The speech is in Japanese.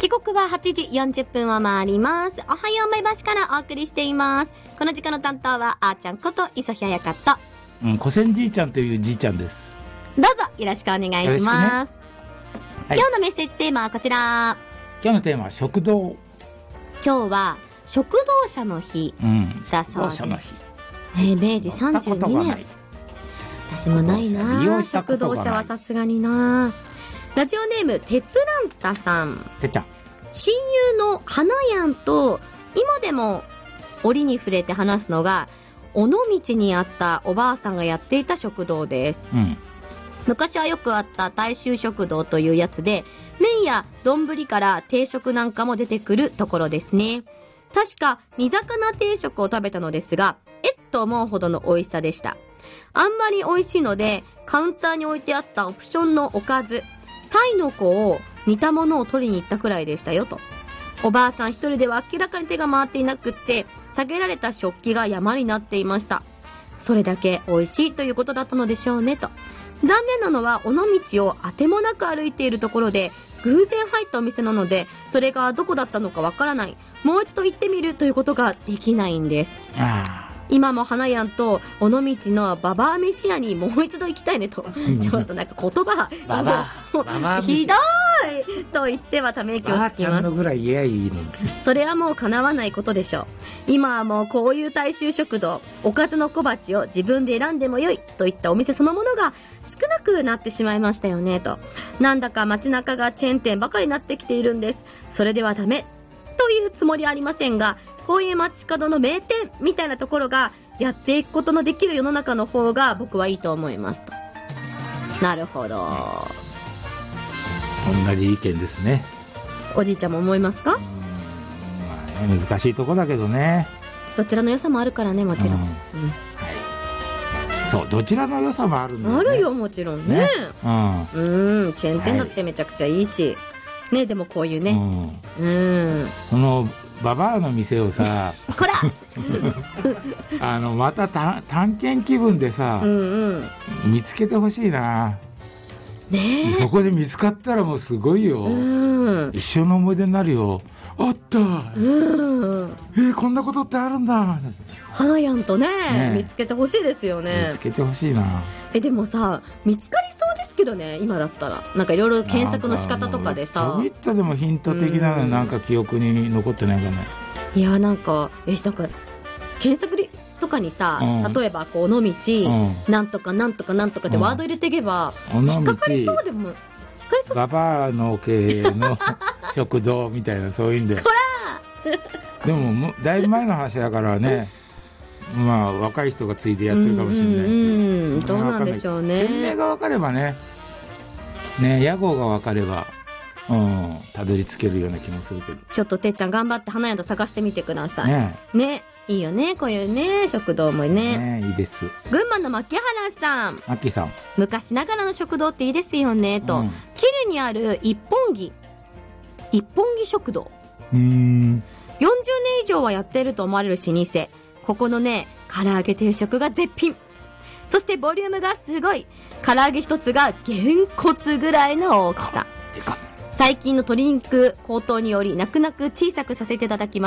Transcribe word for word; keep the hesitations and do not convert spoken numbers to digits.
時刻ははちじよんじゅっぷんを回ります。おはよう前橋からお送りしています。この時間の担当はあーちゃんこと磯日彩香と、 うん、古仙じいちゃんというじいちゃんです。 どうぞよろしくお願いします、ね。はい、今日のメッセージテーマはこちら。 今日のテーマは食堂。 今日は食堂車の日だそうです、うん、食堂車の日、えー、明治さんじゅうにねん。私もないな。 利用したことがない。 食堂車はさすがにな。ラジオネームてつらんたさん。 てっちゃん。 親友の花やんと今でも折に触れて話すのが、尾道にあったおばあさんがやっていた食堂です、うん、昔はよくあった大衆食堂というやつで、麺や丼から定食なんかも出てくるところですね。確か煮魚定食を食べたのですが、えっと思うほどの美味しさでした。あんまり美味しいのでカウンターに置いてあったオプションのおかず、タイの子を煮たものを取りに行ったくらいでしたよと。おばあさん一人では明らかに手が回っていなくって、下げられた食器が山になっていました。それだけ美味しいということだったのでしょうねと。残念なのは尾道をあてもなく歩いているところで偶然入ったお店なので、それがどこだったのかわからない、もう一度行ってみるということができないんです。あ今も花やんと尾道のババア飯屋にもう一度行きたいねとちょっとなんか言葉ババひどいと言ってはため息をつきます。 ばあちゃんのぐらい言えばいいの。 それはもう叶わないことでしょう。今はもうこういう大衆食堂、おかずの小鉢を自分で選んでもよいといったお店そのものが少なくなってしまいましたよねと。なんだか街中がチェーン店ばかりになってきているんです。それではダメというつもりはありませんが、こういう街角の名店みたいなところがやっていくことのできる世の中の方が僕はいいと思いますと。なるほど、 同じ意見ですね。 おじいちゃんも思いますか？うーん、 まあね、難しいとこだけどね。 どちらの良さもあるからね、もちろん、うんうん、はい、 そう、どちらの良さもあるんだよね。 あるよ、もちろんね、ね、うん、うん、チェーン店だってめちゃくちゃいいし、はい、ね、でもこういうね、うん、うん、 そのババアの店をさこらあのまたた探検気分でさ、うんうん、見つけてほしいな、ね、そこで見つかったらもうすごいよ、うん、一生の思い出になるよ。あった、うん、えー、こんなことってあるんだ。 花やんと ね, ね見つけてほしいですよね。 見つけてほしいな。 えでもさ、見つかりそうですけどね、今だったらなんかいろいろ検索の仕方とかでさ、 ちょびっとでもヒント的なのなんか記憶に残ってないかな。 いやなんかえなんか検索とかにさ、うん、例えばこう尾道、うん、なんとかなんとかなんとかってワード入れていけば、うん、引っかかりそうでも引っかかりそう。 ババアの系の食堂みたいなそういうんでこらでももだいぶ前の話だからねまあ若い人がついでやってるかもしれないし、 うんうん、そうなんでしょうね。 店名が分かればね、ね、屋号が分かれば、うん、たどり着けるような気もするけど、 ちょっとてっちゃん頑張って花屋と探してみてくださいね。ね、いいよね、こういうね食堂も ね, ねいいです。 群馬の牧原さん、 マッキーさん、 昔ながらの食堂っていいですよねと、うん、桐生にある一本木一本木食堂、うーんよんじゅうねん以上はやっていると思われる老舗。ここのね唐揚げ定食が絶品、そしてボリュームがすごい。唐揚げ一つがげんこつぐらいの大きさ。最近の鶏肉高騰により泣く泣く小さくさせていただきます。